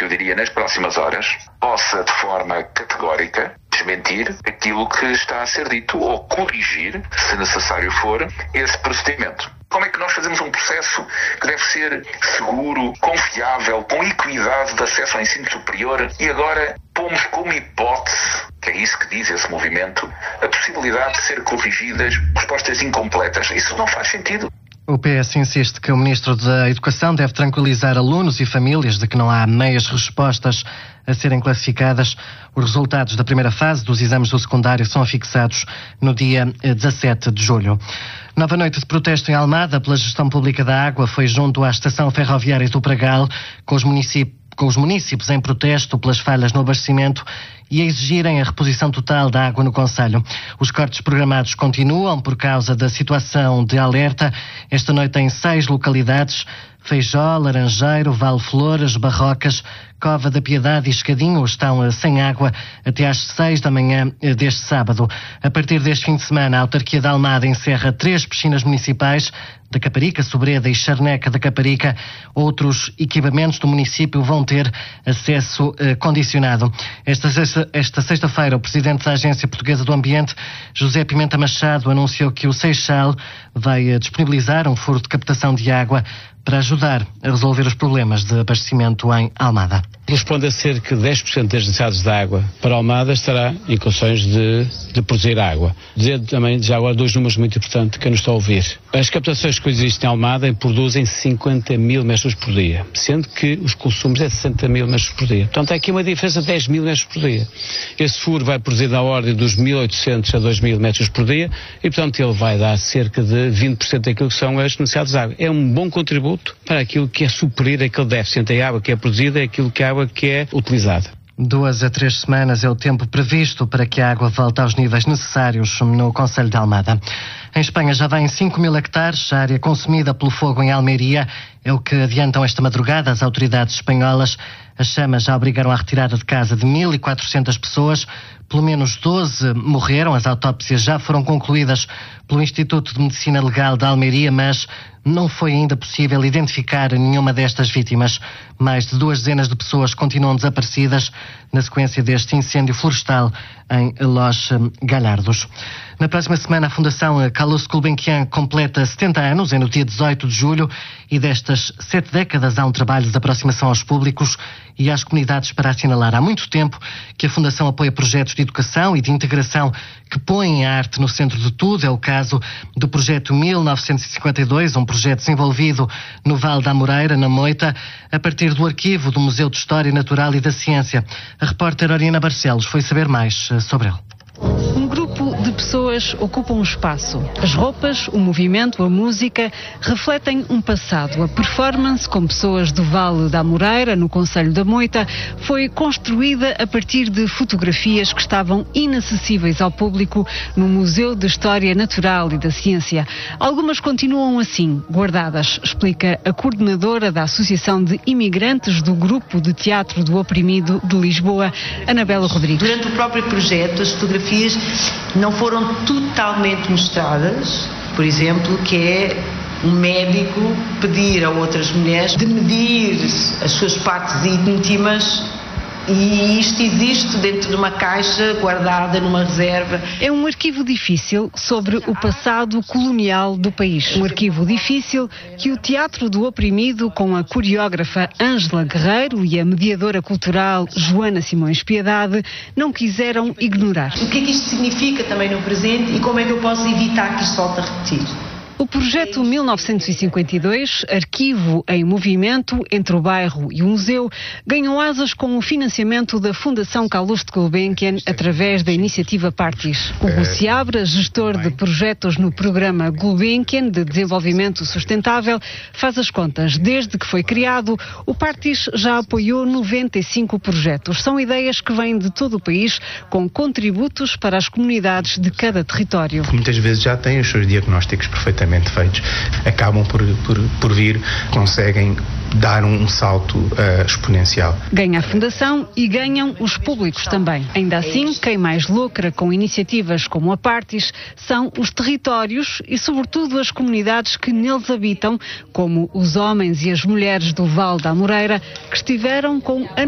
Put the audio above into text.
eu diria nas próximas horas, possa de forma categórica desmentir aquilo que está a ser dito ou corrigir, se necessário for, esse procedimento. Como é que nós fazemos um processo que deve ser seguro, confiável, com equidade de acesso ao ensino superior e agora pomos como hipótese, que é isso que diz esse movimento, a possibilidade de ser corrigidas respostas incompletas? Isso não faz sentido. O PS insiste que o Ministro da Educação deve tranquilizar alunos e famílias de que não há meias respostas a serem classificadas. Os resultados da primeira fase dos exames do secundário são fixados no dia 17 de julho. Nova noite de protesto em Almada pela gestão pública da água foi junto à estação ferroviária do Pragal, com os munícipes em protesto pelas falhas no abastecimento e a exigirem a reposição total da água no concelho. Os cortes programados continuam por causa da situação de alerta. Esta noite em 6 localidades: Feijó, Laranjeiro, Vale Flores, Barrocas, Cova da Piedade e Escadinho estão sem água até às 6 da manhã deste sábado. A partir deste fim de semana, a autarquia de Almada encerra 3 piscinas municipais da Caparica, Sobreda e Charneca da Caparica. Outros equipamentos do município vão ter acesso condicionado. Esta sexta-feira, o presidente da Agência Portuguesa do Ambiente, José Pimenta Machado, anunciou que o Seixal vai disponibilizar um furo de captação de água para ajudar a resolver os problemas de abastecimento em Almada. Corresponde a cerca de 10% das necessidades de água para Almada estará em condições de produzir água. Dizer também, já agora, 2 números muito importantes que nos estão a ouvir. As captações que existem em Almada produzem 50 mil metros por dia, sendo que os consumos é 60 mil metros por dia. Portanto, há aqui uma diferença de 10 mil metros por dia. Esse furo vai produzir na ordem dos 1.800 a 2.000 metros por dia e, portanto, ele vai dar cerca de 20% daquilo que são as necessidades de água. É um bom contributo para aquilo que é suprir aquele déficit entre a água que é produzida e aquilo que a água que é utilizada. 2 a 3 semanas é o tempo previsto para que a água volte aos níveis necessários no concelho de Almada. Em Espanha já vêm 5.000 hectares, a área consumida pelo fogo em Almeria é o que adiantam esta madrugada as autoridades espanholas. As chamas já obrigaram à retirada de casa de 1.400 pessoas. Pelo menos 12 morreram. As autópsias já foram concluídas pelo Instituto de Medicina Legal de Almeria, mas não foi ainda possível identificar nenhuma destas vítimas. Mais de 2 dezenas de pessoas continuam desaparecidas na sequência deste incêndio florestal em Los Galhardos. Na próxima semana, a Fundação Carlos Gulbenkian completa 70 anos, no dia 18 de julho, e destas 7 décadas há um trabalho de aproximação aos públicos e às comunidades para assinalar. Há muito tempo que a Fundação apoia projetos de educação e de integração que põem a arte no centro de tudo. É o caso do projeto 1952, um projeto desenvolvido no Val da Amoreira, na Moita, a partir do arquivo do Museu de História Natural e da Ciência. A repórter Oriana Barcelos foi saber mais sobre ele. Um grupo de pessoas ocupa um espaço. As roupas, o movimento, a música refletem um passado. A performance com pessoas do Vale da Amoreira, no concelho da Moita, foi construída a partir de fotografias que estavam inacessíveis ao público no Museu de História Natural e da Ciência. Algumas continuam assim, guardadas, explica a coordenadora da Associação de Imigrantes do Grupo de Teatro do Oprimido de Lisboa, Anabela Rodrigues. Durante o próprio projeto, as fotografias não foram totalmente mostradas, por exemplo, que é um médico pedir a outras mulheres de medir as suas partes íntimas, e isto existe dentro de uma caixa guardada numa reserva. É um arquivo difícil sobre o passado colonial do país. Um arquivo difícil que o Teatro do Oprimido, com a coreógrafa Ângela Guerreiro e a mediadora cultural Joana Simões Piedade, não quiseram ignorar. O que é que isto significa também no presente e como é que eu posso evitar que isto volte a repetir? O projeto 1952, Arquivo em Movimento, entre o bairro e o museu, ganhou asas com o financiamento da Fundação Carlos Gulbenkian através da iniciativa Partis. Hugo Seabra, gestor de projetos no programa Gulbenkian de Desenvolvimento Sustentável, faz as contas. Desde que foi criado, o Partis já apoiou 95 projetos. São ideias que vêm de todo o país, com contributos para as comunidades de cada território. Muitas vezes já têm os seus diagnósticos perfeitamente feitos, acabam por vir, conseguem dar um salto exponencial. Ganha a Fundação e ganham os públicos também. Ainda assim, quem mais lucra com iniciativas como a Partis são os territórios e, sobretudo, as comunidades que neles habitam, como os homens e as mulheres do Val da Amoreira, que estiveram com a